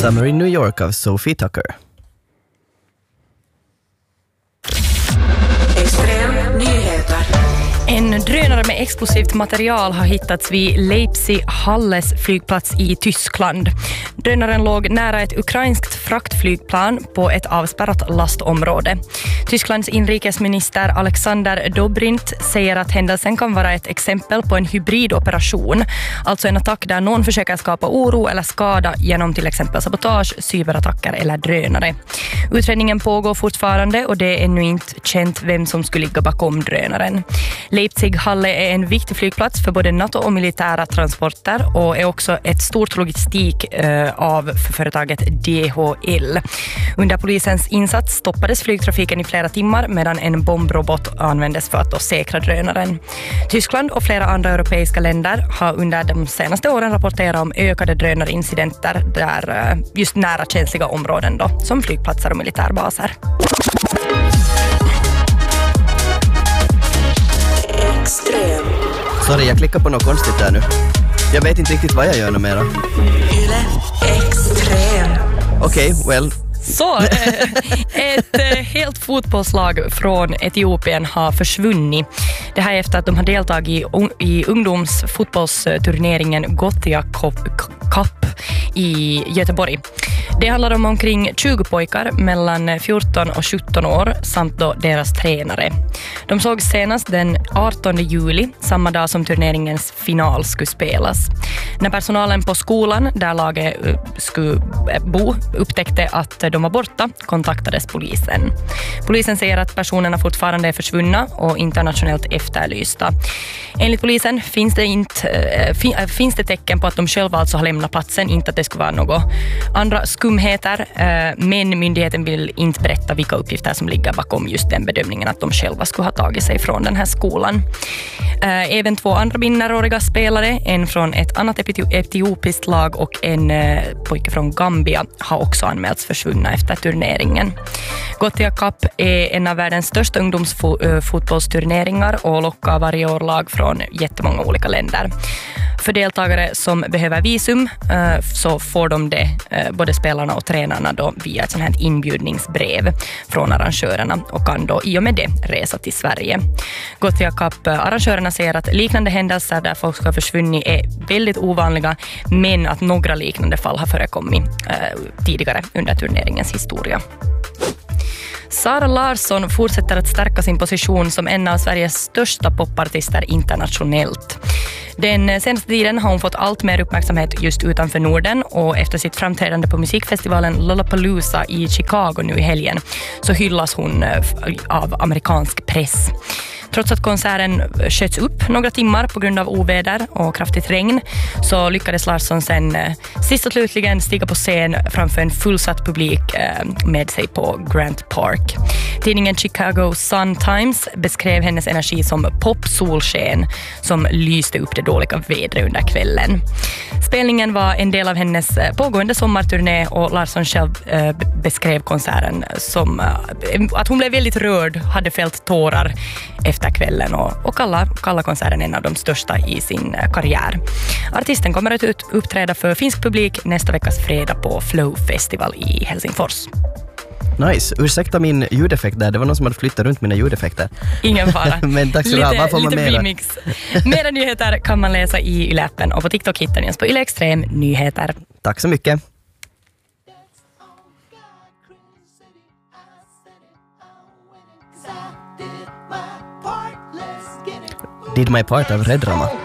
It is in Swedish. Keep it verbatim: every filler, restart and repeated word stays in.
Summer in New York av Sophie Tucker. Extrem nyheter. En drönare med explosivt material har hittats vid Leipzig-Halles flygplats i Tyskland. Drönaren låg nära ett ukrainskt fraktflygplan på ett avspärrat lastområde. Tysklands inrikesminister Alexander Dobrindt säger att händelsen kan vara ett exempel på en hybridoperation, alltså en attack där någon försöker skapa oro eller skada genom till exempel sabotage, cyberattacker eller drönare. Utredningen pågår fortfarande och det är ännu inte känt vem som skulle ligga bakom drönaren. Leipzig-Halle är en viktig flygplats för både NATO och militära transporter och är också ett stort logistik eh, av för företaget D H L. Under polisens insats stoppades flygtrafiken i flera timmar medan en bombrobot användes för att då säkra drönaren. Tyskland och flera andra europeiska länder har under de senaste åren rapporterat om ökade drönarincidenter där eh, just nära känsliga områden då, som flygplatser och militärbaser. Extrem. Sorry, jag klickar på något konstigt där nu. Jag vet inte riktigt vad jag gör numera. Yle Extrem. Okej, okay, well. Så, ett helt fotbollslag från Etiopien har försvunnit. Det här är efter att de har deltagit i ungdomsfotbollsturneringen Gothia Cup i Göteborg. Det handlar om omkring tjugo pojkar mellan fjorton och sjutton år samt då deras tränare. De såg senast den artonde juli, samma dag som turneringens final skulle spelas. När personalen på skolan där laget skulle bo upptäckte att de var borta kontaktades polisen. Polisen säger att personerna fortfarande är försvunna och internationellt efterlysta. Enligt polisen finns det, inte, äh, finns det tecken på att de själva alltså har lämnat platsen, inte att det skulle vara något andra skumheter, äh, men myndigheten vill inte berätta vilka uppgifter som ligger bakom just den bedömningen att de själva skulle ha tagit sig från den här skolan. Äh, även två andra minderåriga spelare, en från ett annat etiopiskt lag och en äh, pojke från Gambia har också anmälts försvunna efter turneringen. Gothia Cup är en av världens största ungdomsfotbollsturneringar och lockar varje år lag från jättemånga olika länder. För deltagare som behöver visum så får de det, både spelarna och tränarna, då via ett sånt här inbjudningsbrev från arrangörerna och kan då i och med det resa till Sverige. Gothia Cup-arrangörerna säger att liknande händelser där folk ska ha försvunnit är väldigt ovanliga, men att några liknande fall har förekommit tidigare under turneringens historia. Sara Larsson fortsätter att stärka sin position som en av Sveriges största popartister internationellt. Den senaste tiden har hon fått allt mer uppmärksamhet just utanför Norden och efter sitt framträdande på musikfestivalen Lollapalooza i Chicago nu i helgen så hyllas hon av amerikansk press. Trots att konserten sköts upp några timmar på grund av oväder och kraftigt regn så lyckades Larsson sen sist och slutligen stiga på scen framför en fullsatt publik med sig på Grant Park. Tidningen Chicago Sun-Times beskrev hennes energi som pop-solsken som lyste upp det dåliga vädret under kvällen. Spelningen var en del av hennes pågående sommarturné och Larsson själv beskrev konserten som att hon blev väldigt rörd, hade fällt tårar efter kvällen och, och kalla, kalla konserten en av de största i sin karriär. Artisten kommer att ut, uppträda för finsk publik nästa veckas fredag på Flow Festival i Helsingfors. Nice. Ursäkta min ljudeffekt där. Det var någon som hade flyttat runt mina ljudeffekter. Ingen fara. Men tack så mycket. Vad får man lite mera? remix. Mera nyheter kan man läsa i Yle-appen och på TikTok hittar ni oss på Yle Extrem Nyheter. Tack så mycket. Did My Part av Red Rama.